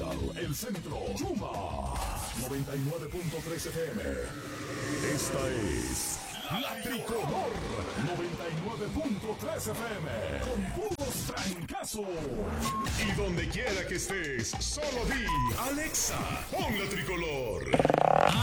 Capital, el centro, Yuma, 99.3 FM. Esta es La Tricolor, 99.3 FM, con puros trancazos. Y donde quiera que estés, solo di, Alexa, pon La Tricolor.